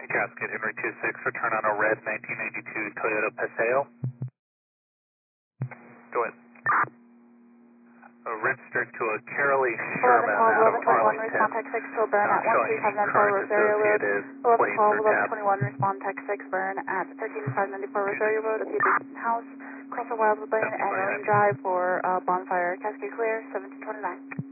Cascade Henry 26, return on a red 1992 Toyota Paseo. Go ahead. Registered to a Carolee Sherman out of 11-12, 11-21, Arlington. respond text 6, still burn Not at showing any 13594 current Rosario Road. associated 11-12, plates or tabs. 11-21, respond text 6, burn at 13594 Rosario Road, at the Beacon House, across the Wildwood Lane, and Marine Drive for bonfire. Cascade clear, 1729.